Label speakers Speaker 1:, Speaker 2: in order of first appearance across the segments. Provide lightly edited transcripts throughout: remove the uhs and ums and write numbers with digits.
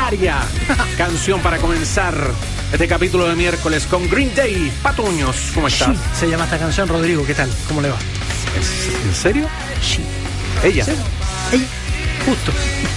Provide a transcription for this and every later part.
Speaker 1: Aria, canción para comenzar este capítulo de miércoles con Green Day. Patuños, ¿cómo estás?
Speaker 2: Sí, se llama esta canción. Rodrigo, ¿qué tal? ¿Cómo le va?
Speaker 1: ¿En serio?
Speaker 2: Sí.
Speaker 1: ¿Ella?
Speaker 2: ¿Sí? Ella. Justo.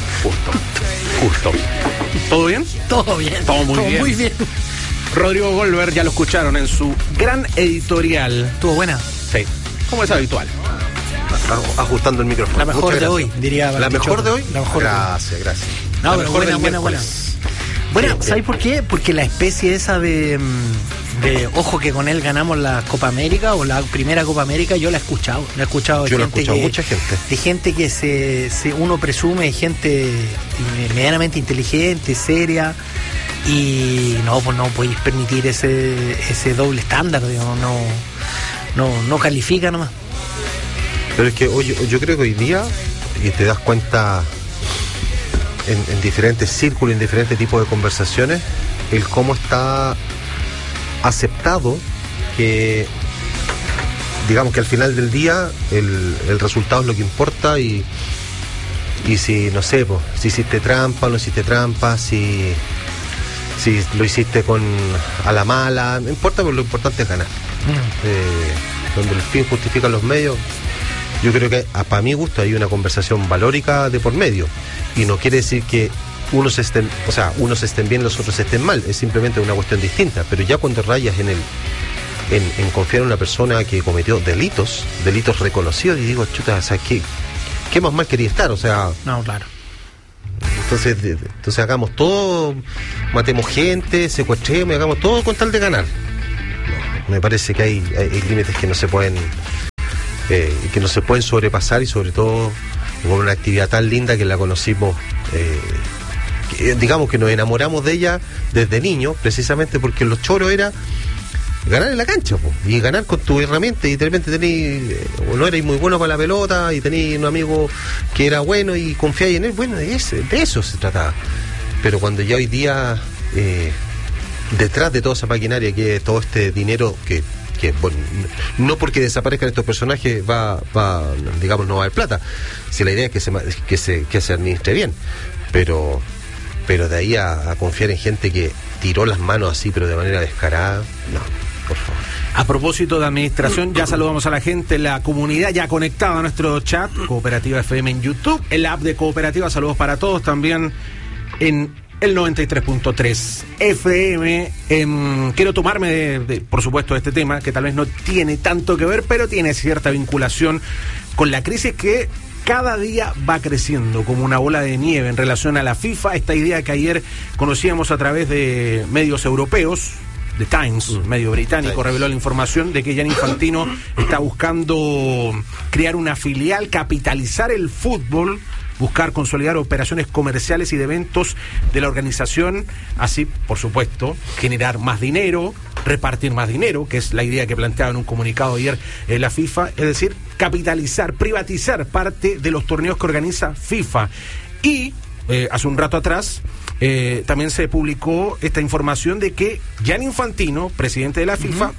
Speaker 1: ¿Todo bien?
Speaker 2: Todo bien.
Speaker 1: Todo muy bien. Rodrigo Goldberg, ya lo escucharon en su gran editorial.
Speaker 2: ¿Estuvo buena?
Speaker 1: Sí, como es habitual.
Speaker 3: Ajustando el micrófono.
Speaker 2: La mejor de hoy, diría.
Speaker 3: ¿La mejor de hoy?
Speaker 2: La mejor.
Speaker 3: Gracias.
Speaker 2: No,
Speaker 1: La
Speaker 2: pero
Speaker 1: mejor
Speaker 2: buena. Bueno, ¿sabes por qué? Porque la especie esa de ojo que con él ganamos la Copa América o la primera Copa América, yo la he escuchado.
Speaker 3: Yo la he escuchado, mucha gente.
Speaker 2: De gente que uno presume de gente medianamente inteligente, seria, y no podéis permitir ese doble estándar, digamos, no califica nomás.
Speaker 3: Pero es que yo creo que hoy día, y te das cuenta en diferentes círculos, en diferentes tipos de conversaciones, el cómo está aceptado que, digamos que al final del día el resultado es lo que importa, y si, no sé, si hiciste trampa o no hiciste trampa, si lo hiciste a la mala, no importa, pero lo importante es ganar. Donde el fin justifica los medios. Yo creo que para mi gusto hay una conversación valórica de por medio, y no quiere decir que unos estén bien, los otros estén mal, es simplemente una cuestión distinta. Pero ya cuando rayas en confiar en una persona que cometió delitos reconocidos, y digo, chuta, o sea, ¿qué más mal quería estar? O sea,
Speaker 2: no, claro.
Speaker 3: Entonces hagamos todo, matemos gente, secuestremos, hagamos todo con tal de ganar. No, me parece que hay límites que no se pueden sobrepasar, y sobre todo con una actividad tan linda que la conocimos, digamos que nos enamoramos de ella desde niños, precisamente porque los choros era ganar en la cancha, y ganar con tu herramienta, y de repente no erais muy bueno para la pelota y tenéis un amigo que era bueno y confiáis en él, bueno, de eso se trataba. Pero cuando ya hoy día, detrás de toda esa maquinaria, que es todo este dinero que bueno, no porque desaparezcan estos personajes digamos, no va a haber plata, si la idea es que se administre bien, pero de ahí a confiar en gente que tiró las manos así, pero de manera descarada, no, por favor.
Speaker 1: A propósito de administración, ya saludamos a la gente, la comunidad ya conectada a nuestro chat, Cooperativa FM en YouTube, el app de Cooperativa, saludos para todos también en el 93.3 FM. Quiero tomarme por supuesto, de este tema, que tal vez no tiene tanto que ver, pero tiene cierta vinculación con la crisis que cada día va creciendo como una bola de nieve en relación a la FIFA. Esta idea que ayer conocíamos a través de medios europeos, The Times, medio británico, reveló la información de que Gianni Infantino está buscando crear una filial, capitalizar el fútbol, buscar consolidar operaciones comerciales y de eventos de la organización, así, por supuesto, generar más dinero, repartir más dinero, que es la idea que planteaba en un comunicado ayer la FIFA, es decir, capitalizar, privatizar parte de los torneos que organiza FIFA. Y hace un rato atrás también se publicó esta información de que Gianni Infantino, presidente de la FIFA,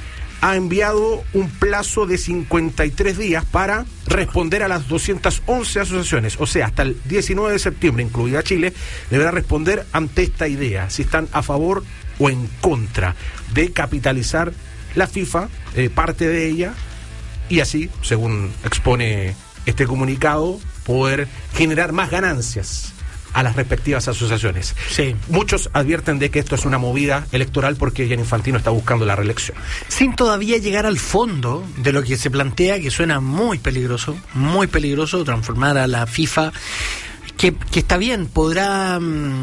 Speaker 1: ha enviado un plazo de 53 días para responder a las 211 asociaciones. O sea, hasta el 19 de septiembre, incluida Chile, deberá responder ante esta idea, si están a favor o en contra de capitalizar la FIFA, parte de ella, y así, según expone este comunicado, poder generar más ganancias a las respectivas asociaciones.
Speaker 2: Sí.
Speaker 1: Muchos advierten de que esto es una movida electoral porque Gianni Infantino está buscando la reelección.
Speaker 2: Sin todavía llegar al fondo de lo que se plantea, que suena muy peligroso, transformar a la FIFA, que está bien, podrá...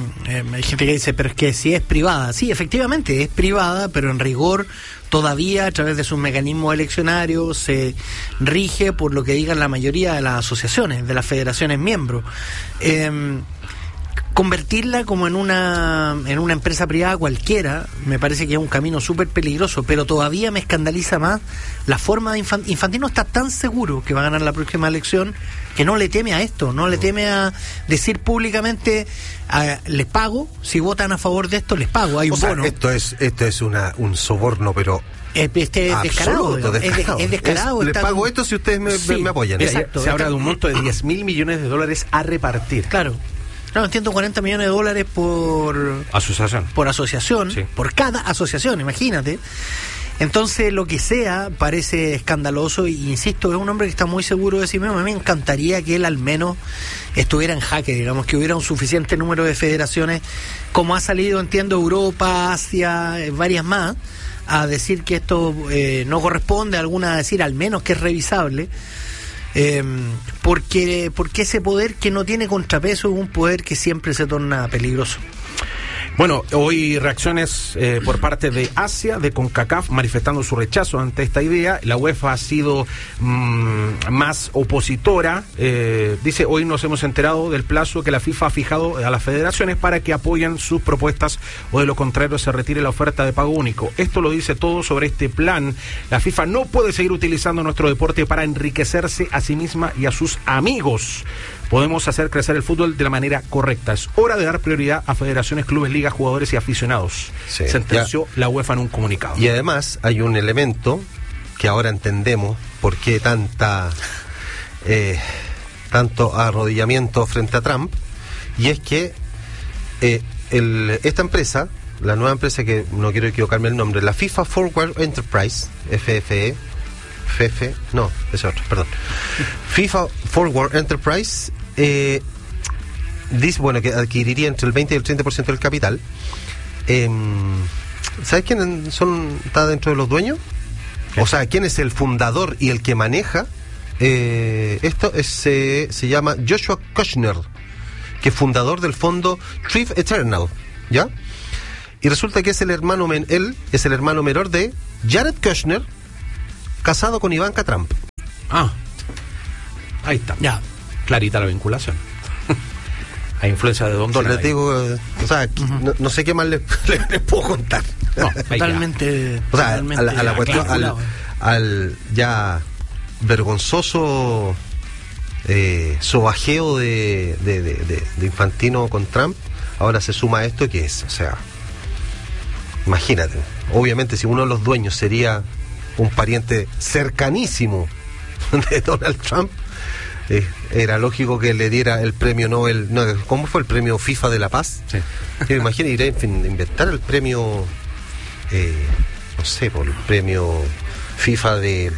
Speaker 2: hay gente que dice, pero es que si es privada. Sí, efectivamente, es privada, pero en rigor todavía a través de sus mecanismos eleccionarios se rige por lo que digan la mayoría de las asociaciones, de las federaciones miembros. Convertirla como en una empresa privada cualquiera me parece que es un camino súper peligroso, pero todavía me escandaliza más la forma de Infantino. Está tan seguro que va a ganar la próxima elección que no le teme a esto, no le teme a decir públicamente les pago, si votan a favor de esto les pago, hay un bono.
Speaker 3: Esto es un soborno, pero
Speaker 2: es descarado. Es descarado.
Speaker 3: Le pago esto si ustedes me apoyan.
Speaker 2: Exacto.
Speaker 1: Se habla de un monto de $10.000 millones a repartir.
Speaker 2: Claro. Claro, $140 millones por asociación,
Speaker 1: sí.
Speaker 2: Por cada asociación, imagínate. Entonces, lo que sea parece escandaloso y, insisto, es un hombre que está muy seguro de sí mismo. A mí me encantaría que él al menos estuviera en jaque, digamos, que hubiera un suficiente número de federaciones, como ha salido, entiendo, Europa, Asia, varias más, a decir que esto no corresponde, alguna a decir al menos que es revisable. Porque ese poder que no tiene contrapeso es un poder que siempre se torna peligroso.
Speaker 1: Bueno, hoy reacciones por parte de Asia, de CONCACAF, manifestando su rechazo ante esta idea. La UEFA ha sido más opositora. Dice, hoy nos hemos enterado del plazo que la FIFA ha fijado a las federaciones para que apoyen sus propuestas o de lo contrario se retire la oferta de pago único. Esto lo dice todo sobre este plan. La FIFA no puede seguir utilizando nuestro deporte para enriquecerse a sí misma y a sus amigos. Podemos hacer crecer el fútbol de la manera correcta. Es hora de dar prioridad a federaciones, clubes, ligas, jugadores y aficionados.
Speaker 3: Sí,
Speaker 1: sentenció la UEFA en un comunicado.
Speaker 3: Y además hay un elemento que ahora entendemos por qué tanto arrodillamiento frente a Trump, y es que esta empresa, la nueva empresa que no quiero equivocarme el nombre, la FIFA Forward Enterprise, FIFA Forward Enterprise dice, bueno, que adquiriría entre el 20 y el 30% del capital. ¿Sabes quién está dentro de los dueños? O sea, ¿quién es el fundador y el que maneja esto? Se llama Joshua Kushner, que es fundador del fondo Thrive Eternal, ¿ya? Y resulta que es el hermano menor de Jared Kushner, casado con Ivanka Trump.
Speaker 1: Ahí está.
Speaker 2: Ya.
Speaker 1: Clarita la vinculación. A influencia de Don Donald.
Speaker 3: Les digo, no sé qué más les puedo contar.
Speaker 1: No,
Speaker 2: totalmente.
Speaker 3: O sea,
Speaker 2: totalmente
Speaker 3: a la cuestión, al ya vergonzoso sobajeo de Infantino con Trump, ahora se suma esto que es, o sea, imagínate, obviamente si uno de los dueños sería un pariente cercanísimo de Donald Trump, era lógico que le diera el premio Nobel, no, ¿cómo fue el premio FIFA de la Paz?
Speaker 1: Sí.
Speaker 3: Yo imagino ir a inventar el premio, no sé, por el premio FIFA de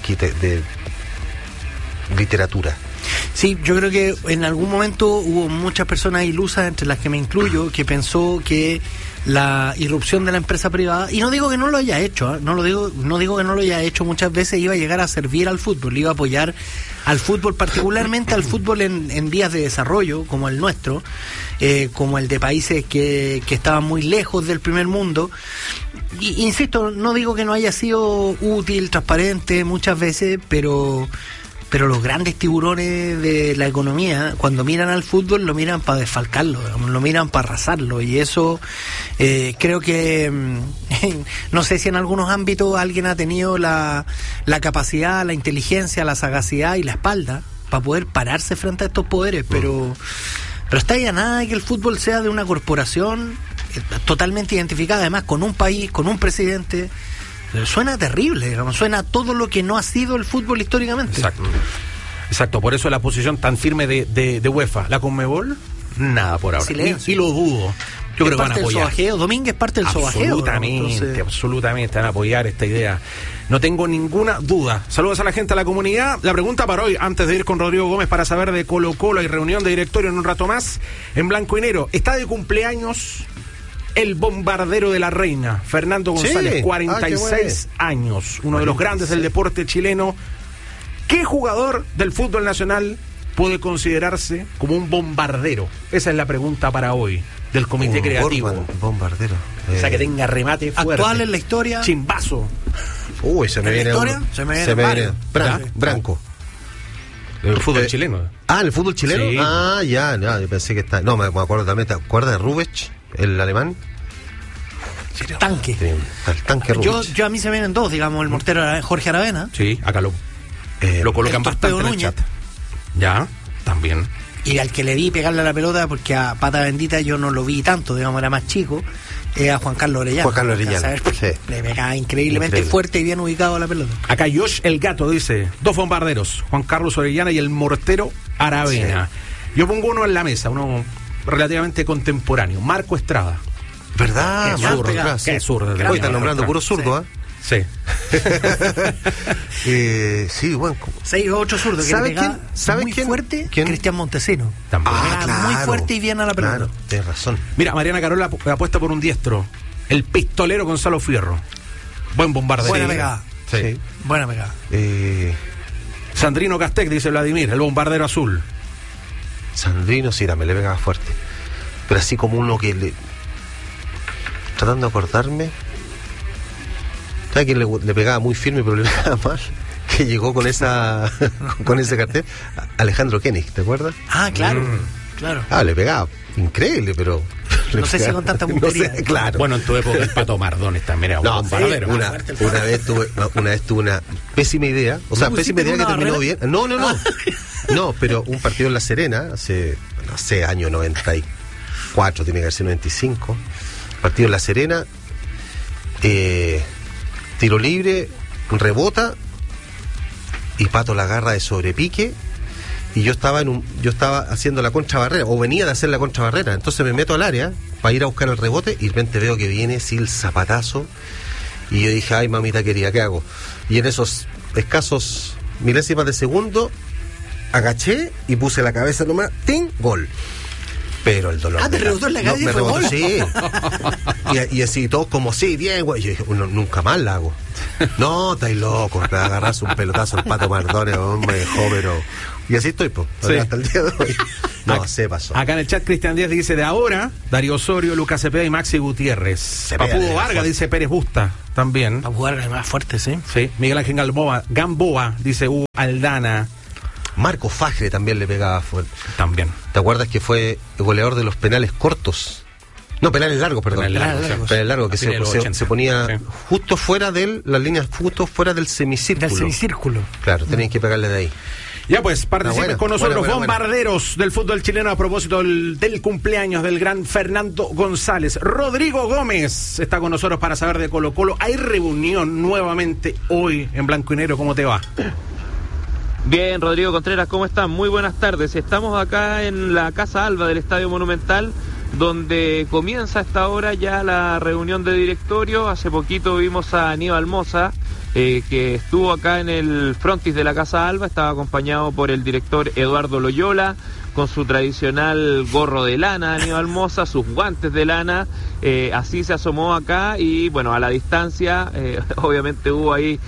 Speaker 3: literatura.
Speaker 2: Sí, yo creo que en algún momento hubo muchas personas ilusas, entre las que me incluyo, que pensó que la irrupción de la empresa privada, y no digo que no lo haya hecho, no digo que no lo haya hecho muchas veces, iba a llegar a servir al fútbol, iba a apoyar al fútbol, particularmente al fútbol en vías de desarrollo, como el nuestro, como el de países que estaban muy lejos del primer mundo. Y, insisto, no digo que no haya sido útil, transparente muchas veces, pero los grandes tiburones de la economía, cuando miran al fútbol, lo miran para desfalcarlo, lo miran para arrasarlo, y eso creo que no sé si en algunos ámbitos alguien ha tenido la capacidad, la inteligencia, la sagacidad y la espalda para poder pararse frente a estos poderes, pero está ahí a nada de que el fútbol sea de una corporación totalmente identificada, además con un país, con un presidente. Suena terrible, digamos, suena todo lo que no ha sido el fútbol históricamente.
Speaker 1: Exacto, por eso la posición tan firme de UEFA. La Conmebol, nada por ahora.
Speaker 2: Silencio.
Speaker 1: Y lo dudo. Yo creo que van a apoyar.
Speaker 2: Domínguez parte del sobajeo.
Speaker 1: Absolutamente van a apoyar esta idea. No tengo ninguna duda. Saludos a la gente, a la comunidad. La pregunta para hoy, antes de ir con Rodrigo Gómez para saber de Colo Colo y reunión de directorio en un rato más, en blanco y negro. Está de cumpleaños el bombardero de la reina, Fernando González,
Speaker 3: sí.
Speaker 1: 46 años, uno de los grandes del deporte chileno. ¿Qué jugador del fútbol nacional puede considerarse como un bombardero? Esa es la pregunta para hoy, del comité creativo.
Speaker 3: Bombardero.
Speaker 1: O sea, que tenga remate fuerte.
Speaker 2: Actual en la historia.
Speaker 1: Chimbazo.
Speaker 3: Uy, se me viene Branco.
Speaker 1: El fútbol chileno.
Speaker 3: ¿El fútbol chileno?
Speaker 1: Sí.
Speaker 3: Ya, yo pensé que está. No, me acuerdo también. ¿Te acuerdas de Rubech, el alemán?
Speaker 2: Tanque.
Speaker 3: El tanque Rubech.
Speaker 2: Yo a mí se me vienen dos, digamos, el mortero Jorge Aravena.
Speaker 1: Sí, acá lo colocan bastante en el chat. Ya, también.
Speaker 2: Y al que le vi pegarle a la pelota, porque a pata bendita yo no lo vi tanto, digamos, era más chico, a Juan Carlos Orellana.
Speaker 3: Sí.
Speaker 2: Le pegaba increíblemente fuerte y bien ubicado a la pelota.
Speaker 1: Acá Josh el Gato dice, 2 bombarderos, Juan Carlos Orellana y el mortero Aravena. Sí. Yo pongo uno en la mesa, uno relativamente contemporáneo, Marco Estrada.
Speaker 3: ¿Verdad?
Speaker 2: Qué
Speaker 3: Marco
Speaker 2: zurdo,
Speaker 3: Estrada,
Speaker 1: qué zurdo.
Speaker 3: Hoy están nombrando puro zurdo,
Speaker 1: Sí.
Speaker 3: Sí, bueno.
Speaker 2: 6 o 8 zurdos que le pegaba muy fuerte.
Speaker 3: ¿Quién?
Speaker 2: Cristian Montesino.
Speaker 1: También.
Speaker 2: Pegaba muy fuerte y bien a la pelota.
Speaker 3: Claro, tienes razón.
Speaker 1: Mira, Mariana Carola apuesta por un diestro, el pistolero Gonzalo Fierro. Buen bombardero.
Speaker 2: Buena pegada.
Speaker 1: Sí.
Speaker 2: Buena pegada.
Speaker 1: Sandrino Castec, dice Vladimir, el bombardero azul.
Speaker 3: Sandrino, sí, también le pegaba fuerte. Pero así como uno que le... Tratando de acordarme... ¿Sabes quién le pegaba muy firme, pero le pegaba mal? Que llegó con esa con ese cartel. Alejandro Koenig, ¿te acuerdas?
Speaker 2: Ah, claro. Claro.
Speaker 3: Le pegaba increíble, pero...
Speaker 2: No sé si con tanta puntería.
Speaker 3: No sé, claro.
Speaker 1: Bueno, en tu época el Pato Mardones también era un bombardero.
Speaker 3: Una vez tuve una pésima idea. O sea, pésima idea que terminó bien. No, pero un partido en La Serena, hace año 94, tiene que haber sido 95. Partido en La Serena, tiro libre, rebota, y Pato la agarra de sobrepique. Y yo estaba haciendo la contrabarrera, o venía de hacer la contrabarrera. Entonces me meto al área para ir a buscar el rebote, y de repente veo que viene sí el zapatazo. Y yo dije, ay mamita querida, ¿qué hago? Y en esos escasos milésimas de segundo agaché y puse la cabeza nomás, ¡ting! Gol. Pero el dolor.
Speaker 2: ¿Te rebotó en la cabeza?
Speaker 3: Me
Speaker 2: ¿Fue
Speaker 3: rebotó,
Speaker 2: gol?
Speaker 3: sí. Y así todos como, sí, bien, güey. Yo dije, nunca más la hago. No, estáis locos, te agarras un pelotazo al Pato Mardones, me dejó, pero... Y así estoy, pues,
Speaker 1: Sí.
Speaker 3: hasta el día de hoy. No, se pasó.
Speaker 1: Acá en el chat Cristian Díaz dice, de ahora, Darío Osorio, Lucas Cepeda y Maxi Gutiérrez. Papudo Vargas, dice Pérez Busta, también.
Speaker 2: Para jugar más fuerte, sí.
Speaker 1: Sí, Miguel Ángel Gamboa, dice Hugo Aldana.
Speaker 3: Marco Fajre también le pegaba fuerte.
Speaker 1: También.
Speaker 3: ¿Te acuerdas que fue el goleador de los penales cortos? No, penales largos, perdón. Penales largos, que se ponía justo fuera las líneas justo fuera del semicírculo.
Speaker 2: Del semicírculo.
Speaker 3: Claro, tenían que pegarle de ahí.
Speaker 1: Ya pues, participen con nosotros,
Speaker 3: buena.
Speaker 1: bombarderos del fútbol chileno, a propósito del cumpleaños del gran Fernando González. Rodrigo Gómez está con nosotros para saber de Colo Colo. Hay reunión nuevamente hoy en Blanco y Negro, ¿cómo te va?
Speaker 4: Bien, Rodrigo Contreras, ¿cómo están? Muy buenas tardes. Estamos acá en la Casa Alba del Estadio Monumental, donde comienza a esta hora ya la reunión de directorio. Hace poquito vimos a Aníbal Mosa, que estuvo acá en el frontis de la Casa Alba, estaba acompañado por el director Eduardo Loyola, con su tradicional gorro de lana, Aníbal Mosa, sus guantes de lana, así se asomó acá y bueno, a la distancia, obviamente hubo ahí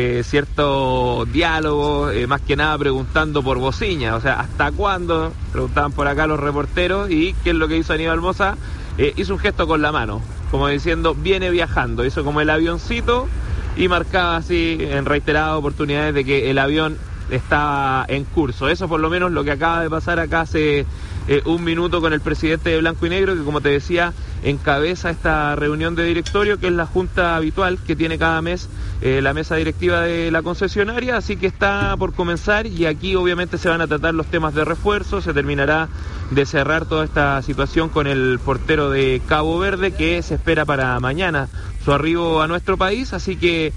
Speaker 4: cierto diálogo, más que nada preguntando por Bociña, o sea, ¿hasta cuándo? Preguntaban por acá los reporteros, y ¿qué es lo que hizo Aníbal Mosa? Hizo un gesto con la mano, como diciendo, viene viajando, hizo como el avioncito y marcaba así en reiteradas oportunidades de que el avión estaba en curso. Eso por lo menos lo que acaba de pasar acá hace un minuto con el presidente de Blanco y Negro, que como te decía, encabeza esta reunión de directorio, que es la junta habitual que tiene cada mes la mesa directiva de la concesionaria, así que está por comenzar, y aquí obviamente se van a tratar los temas de refuerzo. Se terminará de cerrar toda esta situación con el portero de Cabo Verde, que se espera para mañana su arribo a nuestro país, así que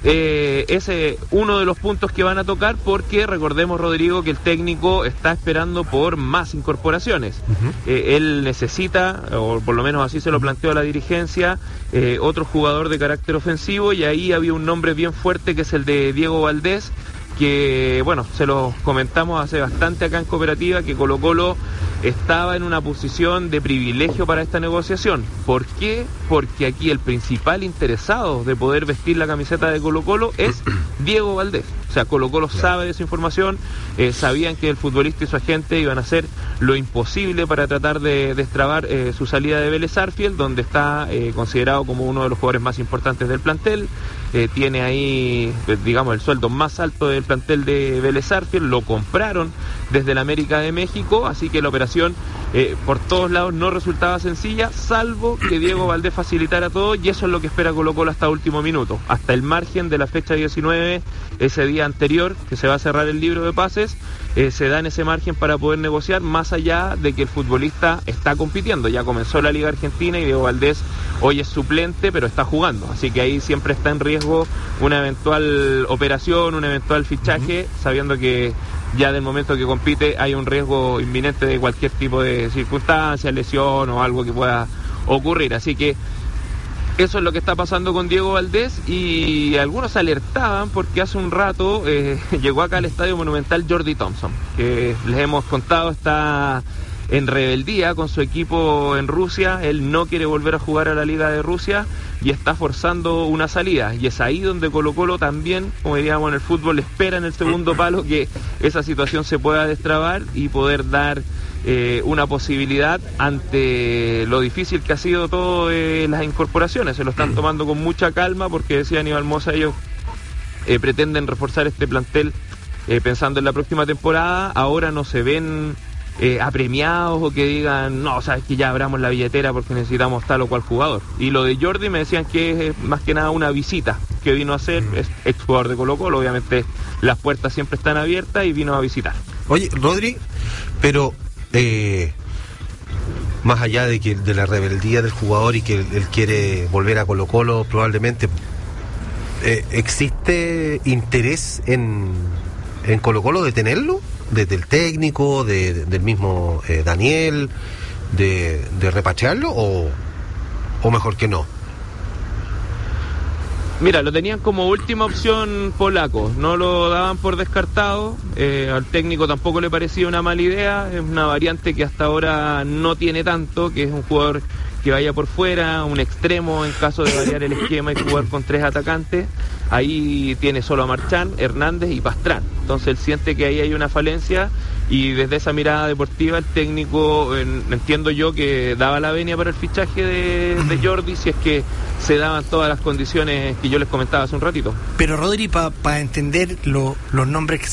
Speaker 4: ese uno de los puntos que van a tocar, porque recordemos, Rodrigo, que el técnico está esperando por más incorporaciones. Él necesita, o por lo menos así se lo planteó a la dirigencia, otro jugador de carácter ofensivo, y ahí había un nombre bien fuerte, que es el de Diego Valdés, que bueno, se lo comentamos hace bastante acá en Cooperativa, que Colo Colo estaba en una posición de privilegio para esta negociación. ¿Por qué? Porque aquí el principal interesado de poder vestir la camiseta de Colo Colo es Diego Valdés. O sea, Colo Colo sabe de esa información, sabían que el futbolista y su agente iban a hacer lo imposible para tratar de destrabar su salida de Vélez Sarsfield, donde está considerado como uno de los jugadores más importantes del plantel. Tiene ahí, digamos, el sueldo más alto del plantel de Vélez Sarsfield. Lo compraron desde la América de México, así que la operación por todos lados no resultaba sencilla, salvo que Diego Valdés facilitara todo, y eso es lo que espera Colo Colo hasta último minuto, hasta el margen de la fecha 19, ese día anterior que se va a cerrar el libro de pases. Se dan ese margen para poder negociar, más allá de que el futbolista está compitiendo. Ya comenzó la Liga Argentina y Diego Valdés hoy es suplente, pero está jugando, así que ahí siempre está en riesgo una eventual operación, un eventual fichaje, sabiendo que ya del momento que compite hay un riesgo inminente de cualquier tipo de circunstancia, lesión o algo que pueda ocurrir. Así que eso es lo que está pasando con Diego Valdés, y algunos alertaban porque hace un rato llegó acá al Estadio Monumental Jordi Thompson, que les hemos contado está en rebeldía con su equipo en Rusia. Él no quiere volver a jugar a la Liga de Rusia y está forzando una salida, y es ahí donde Colo-Colo también, como diríamos en el fútbol, espera en el segundo palo que esa situación se pueda destrabar y poder dar una posibilidad ante lo difícil que ha sido todo las incorporaciones. Se lo están tomando con mucha calma porque, decía Aníbal Mosa, ellos pretenden reforzar este plantel pensando en la próxima temporada. Ahora no se ven apremiados o que digan, no, sabes que ya abramos la billetera porque necesitamos tal o cual jugador. Y lo de Jordi me decían que es más que nada una visita que vino a hacer, es exjugador de Colo-Colo, obviamente las puertas siempre están abiertas, y vino a visitar.
Speaker 3: Oye, Rodri, pero más allá de la rebeldía del jugador y que él quiere volver a Colo-Colo probablemente, ¿existe interés en Colo-Colo de tenerlo? Desde el técnico, del mismo Daniel, de repatriarlo, o mejor que no?
Speaker 4: Mira, lo tenían como última opción polacos, no lo daban por descartado, al técnico tampoco le parecía una mala idea, es una variante que hasta ahora no tiene tanto, que es un jugador que vaya por fuera, un extremo en caso de variar el esquema y jugar con 3 atacantes. Ahí tiene solo a Marchán, Hernández y Pastrán, entonces él siente que ahí hay una falencia, y desde esa mirada deportiva el técnico, entiendo yo, que daba la venia para el fichaje de Jordi si es que se daban todas las condiciones que yo les comentaba hace un ratito.
Speaker 2: Pero Rodri, para entender los nombres que